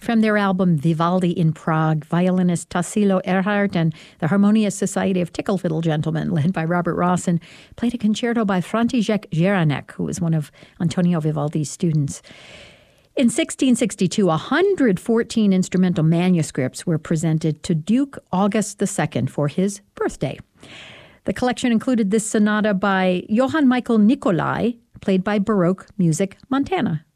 From their album Vivaldi in Prague, violinist Tassilo Erhardt and the Harmonious Society of Tickle Fiddle Gentlemen, led by Robert Rawson, played a concerto by František Jaranek, who was one of Antonio Vivaldi's students. In 1662, 114 instrumental manuscripts were presented to Duke August II for his birthday. The collection included this sonata by Johann Michael Nicolai, played by Baroque Music Montana.